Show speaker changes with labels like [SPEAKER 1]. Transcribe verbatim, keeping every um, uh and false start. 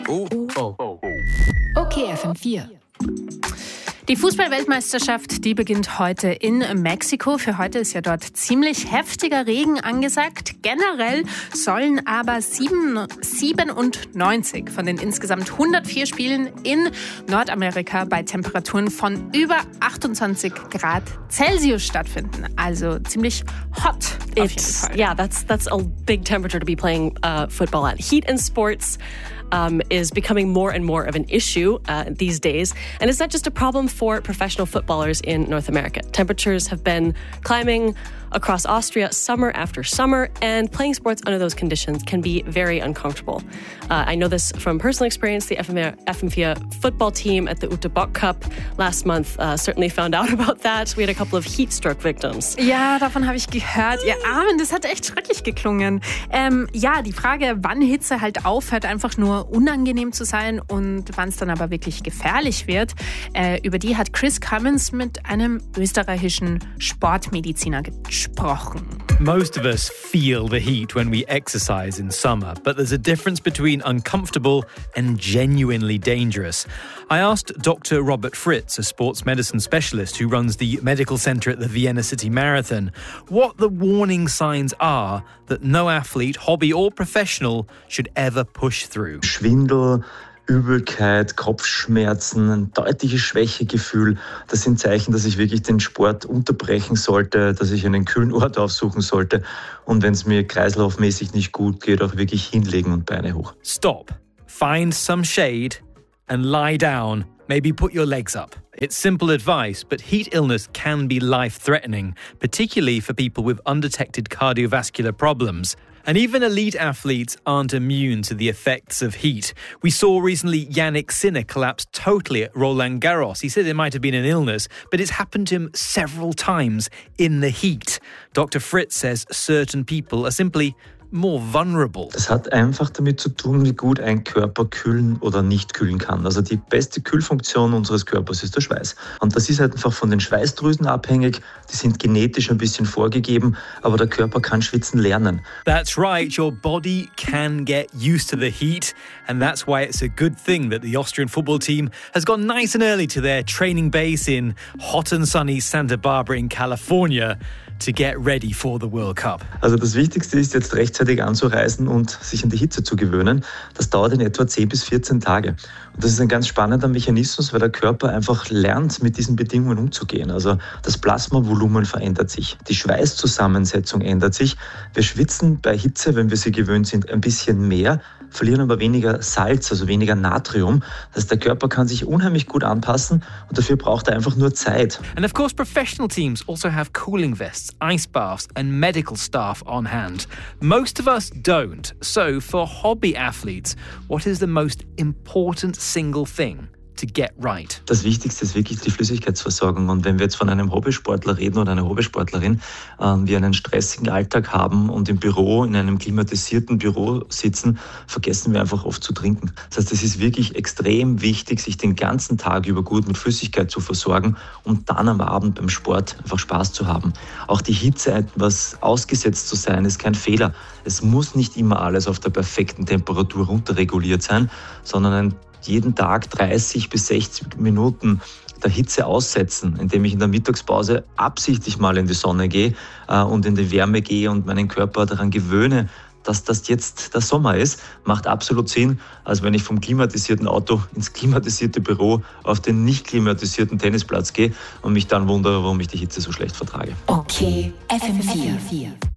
[SPEAKER 1] Oh, oh.
[SPEAKER 2] Okay, F M vier. Die Fußball-Weltmeisterschaft, die beginnt heute in Mexiko. Für heute ist ja dort ziemlich heftiger Regen angesagt. Generell sollen aber siebenundneunzig von den insgesamt hundertvier Spielen in Nordamerika bei Temperaturen von über achtundzwanzig Grad Celsius stattfinden. Also ziemlich hot auf jeden Fall.
[SPEAKER 3] Yeah, that's that's a big temperature to be playing uh, football at. Heat in sports Um, is becoming more and more of an issue uh, these days. And it's not just a problem for professional footballers in North America. Temperatures have been climbing across Austria summer after summer, and playing sports under those conditions can be very uncomfortable. Uh, I know this from personal experience. The F M vier football team at the Ute Bock Cup last month uh, certainly found out about that. We had a couple of heat stroke victims.
[SPEAKER 2] Ja, davon habe ich gehört. Ihr Armen, das hat echt schrecklich geklungen. Ähm, ja, die Frage, wann Hitze halt aufhört, einfach nur unangenehm zu sein und wann es dann aber wirklich gefährlich wird, äh, über die hat Chris Cummins mit einem österreichischen Sportmediziner gesprochen.
[SPEAKER 4] Most of us feel the heat when we exercise in summer, but there's a difference between uncomfortable and genuinely dangerous. I asked Doctor Robert Fritz, a sports medicine specialist who runs the medical centre at the Vienna City Marathon, what the warning signs are that no athlete, hobby or professional, should ever push through.
[SPEAKER 5] Schwindel, Übelkeit, Kopfschmerzen, ein deutliches Schwächegefühl. Das sind Zeichen, dass ich wirklich den Sport unterbrechen sollte, dass ich einen kühlen Ort aufsuchen sollte und wenn es mir kreislaufmäßig nicht gut geht, auch wirklich hinlegen und Beine hoch.
[SPEAKER 4] Stop, find some shade and lie down. Maybe put your legs up. It's simple advice, but heat illness can be life-threatening, particularly for people with undetected cardiovascular problems. And even elite athletes aren't immune to the effects of heat. We saw recently Yannick Sinner collapse totally at Roland Garros. He said it might have been an illness, but it's happened to him several times in the heat. Doctor Fritz says certain people are simply more vulnerable.
[SPEAKER 5] Das hat einfach damit zu tun, wie gut ein Körper kühlen oder nicht kühlen kann. Also die beste Kühlfunktion unseres Körpers ist der Schweiß. Und das ist halt einfach von den Schweißdrüsen abhängig. Die sind genetisch ein bisschen vorgegeben, aber der Körper kann schwitzen lernen.
[SPEAKER 4] That's right, your body can get used to the heat, and that's why it's a good thing that the Austrian football team has gone nice and early to their training base in hot and sunny Santa Barbara in California to get ready for the World Cup.
[SPEAKER 5] Also das Wichtigste ist jetzt rechtzeitig anzureisen und sich an die Hitze zu gewöhnen. Das dauert in etwa zehn bis vierzehn Tage. Und das ist ein ganz spannender Mechanismus, weil der Körper einfach lernt, mit diesen Bedingungen umzugehen. Also das Plasmavolumen verändert sich, die Schweißzusammensetzung ändert sich. Wir schwitzen bei Hitze, wenn wir sie gewöhnt sind, ein bisschen mehr, verlieren aber weniger Salz, also weniger Natrium. Das heißt, der Körper kann sich unheimlich gut anpassen und dafür braucht er einfach nur Zeit.
[SPEAKER 4] And of course, professional teams also have cooling vests, ice baths and medical staff on hand. Most of us don't. So for hobby athletes, what is the most important single thing to get right?
[SPEAKER 5] Das Wichtigste ist wirklich die Flüssigkeitsversorgung. Und wenn wir jetzt von einem Hobbysportler reden oder einer Hobbysportlerin, äh, wir einen stressigen Alltag haben und im Büro, in einem klimatisierten Büro sitzen, vergessen wir einfach oft zu trinken. Das heißt, es ist wirklich extrem wichtig, sich den ganzen Tag über gut mit Flüssigkeit zu versorgen und dann am Abend beim Sport einfach Spaß zu haben. Auch die Hitze etwas ausgesetzt zu sein, ist kein Fehler. Es muss nicht immer alles auf der perfekten Temperatur runterreguliert sein, sondern ein jeden Tag dreißig bis sechzig Minuten der Hitze aussetzen, indem ich in der Mittagspause absichtlich mal in die Sonne gehe äh, und in die Wärme gehe und meinen Körper daran gewöhne, dass das jetzt der Sommer ist, macht absolut Sinn, als wenn ich vom klimatisierten Auto ins klimatisierte Büro auf den nicht klimatisierten Tennisplatz gehe und mich dann wundere, warum ich die Hitze so schlecht vertrage.
[SPEAKER 2] Okay, F M vier.